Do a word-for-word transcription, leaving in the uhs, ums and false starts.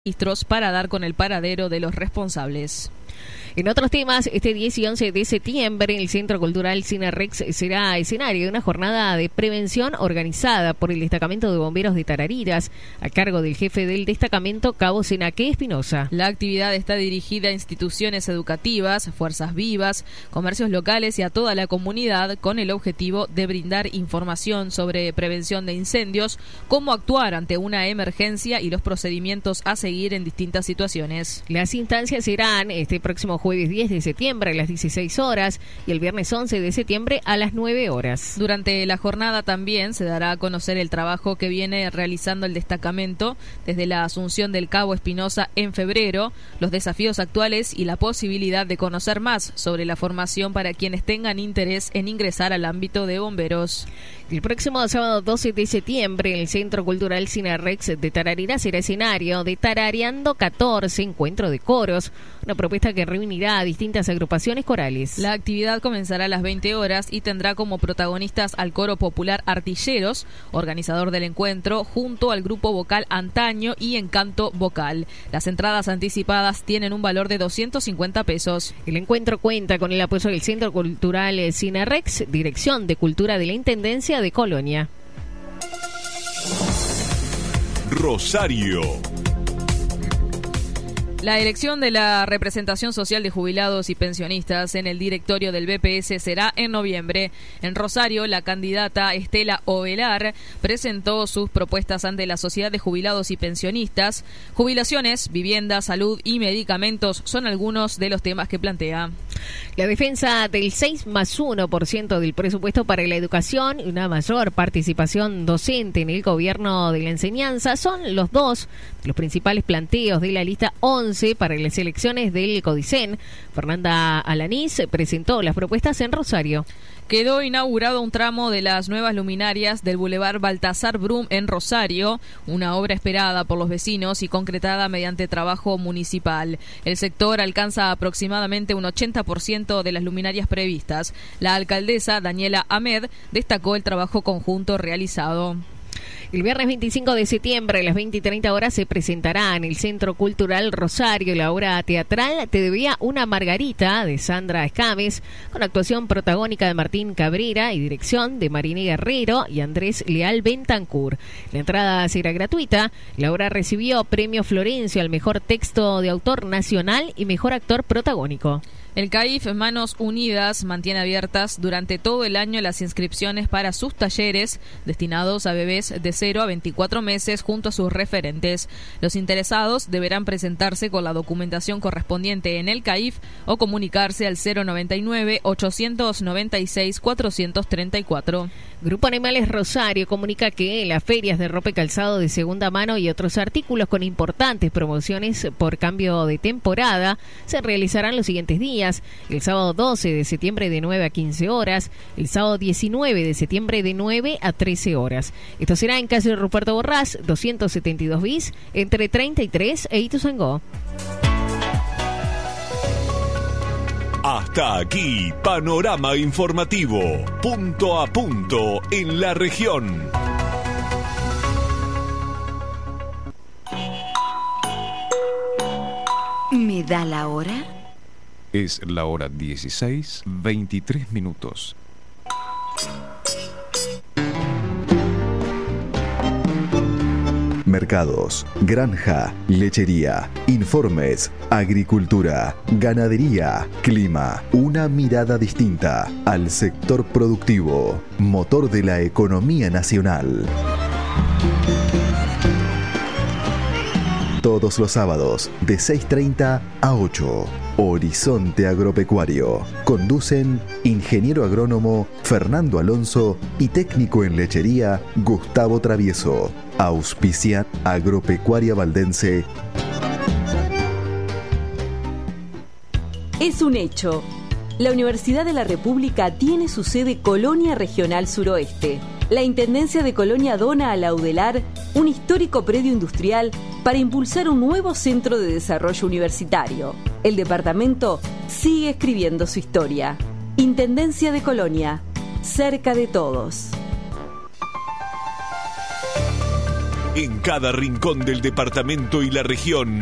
registros para dar con el paradero de los responsables. En otros temas, este diez y once de septiembre, el Centro Cultural Cinerex será escenario de una jornada de prevención organizada por el Destacamento de Bomberos de Tarariras, a cargo del jefe del destacamento, Cabo Senaque Espinosa. La actividad está dirigida a instituciones educativas, fuerzas vivas, comercios locales y a toda la comunidad, con el objetivo de brindar información sobre prevención de incendios, cómo actuar ante una emergencia y los procedimientos a seguir en distintas situaciones. Las instancias serán este próximo jueves diez de septiembre a las dieciséis horas y el viernes once de septiembre a las nueve horas. Durante la jornada también se dará a conocer el trabajo que viene realizando el destacamento desde la asunción del Cabo Espinosa en febrero, los desafíos actuales y la posibilidad de conocer más sobre la formación para quienes tengan interés en ingresar al ámbito de bomberos. El próximo sábado doce de septiembre, el Centro Cultural Cinerex de Tarariras será escenario de Tarareando catorce, encuentro de coros, una propuesta que reunirá a distintas agrupaciones corales. La actividad comenzará a las veinte horas y tendrá como protagonistas al coro popular Artilleros, organizador del encuentro, junto al grupo vocal Antaño y Encanto Vocal. Las entradas anticipadas tienen un valor de doscientos cincuenta pesos. El encuentro cuenta con el apoyo del Centro Cultural Cinerex, Dirección de Cultura de la Intendencia de Colonia. Rosario. La elección de la representación social de jubilados y pensionistas en el directorio del B P S será en noviembre. En Rosario, la candidata Estela Ovelar presentó sus propuestas ante la Sociedad de Jubilados y Pensionistas. Jubilaciones, vivienda, salud y medicamentos son algunos de los temas que plantea. La defensa del seis más uno por ciento del presupuesto para la educación y una mayor participación docente en el gobierno de la enseñanza son los dos de los principales planteos de la lista once para las elecciones del Codicen. Fernanda Alanís presentó las propuestas en Rosario. Quedó inaugurado un tramo de las nuevas luminarias del Boulevard Baltasar Brum en Rosario, una obra esperada por los vecinos y concretada mediante trabajo municipal. El sector alcanza aproximadamente un ochenta por ciento de las luminarias previstas. La alcaldesa, Daniela Ahmed, destacó el trabajo conjunto realizado. El viernes veinticinco de septiembre a las veinte y treinta horas se presentará en el Centro Cultural Rosario la obra teatral Te debía una Margarita de Sandra Escames, con actuación protagónica de Martín Cabrera y dirección de Mariné Guerrero y Andrés Leal Bentancur. La entrada será gratuita. La obra recibió premio Florencio al mejor texto de autor nacional y mejor actor protagónico. El CAIF Manos Unidas mantiene abiertas durante todo el año las inscripciones para sus talleres destinados a bebés de cero a veinticuatro meses junto a sus referentes. Los interesados deberán presentarse con la documentación correspondiente en el CAIF o comunicarse al cero noventa y nueve, ochocientos noventa y seis, cuatrocientos treinta y cuatro. Grupo Animales Rosario comunica que las ferias de ropa y calzado de segunda mano y otros artículos con importantes promociones por cambio de temporada se realizarán los siguientes días: el sábado doce de septiembre de nueve a quince horas, el sábado diecinueve de septiembre de nueve a trece horas. Esto será en calle Ruperto Borrás, doscientos setenta y dos bis, entre treinta y tres e Ituzaingó. Hasta aquí, panorama informativo, punto a punto en la región. ¿Me da la hora? Es la hora dieciséis, veintitrés minutos. Mercados, granja, lechería, informes, agricultura, ganadería, clima. Una mirada distinta al sector productivo, motor de la economía nacional. Todos los sábados de seis treinta a ocho. Horizonte Agropecuario. Conducen ingeniero agrónomo Fernando Alonso y técnico en lechería Gustavo Travieso. Auspicia Agropecuaria Valdense. Es un hecho. La Universidad de la República tiene su sede Colonia Regional Suroeste. La Intendencia de Colonia dona a la UDELAR un histórico predio industrial para impulsar un nuevo centro de desarrollo universitario. El departamento sigue escribiendo su historia. Intendencia de Colonia, cerca de todos. En cada rincón del departamento y la región